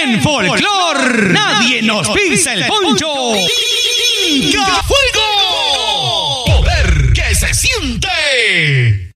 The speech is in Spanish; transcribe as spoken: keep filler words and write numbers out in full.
En Folklore, nadie nos pisa el poncho. ¡Inca Fuego! ¡Poder que se siente!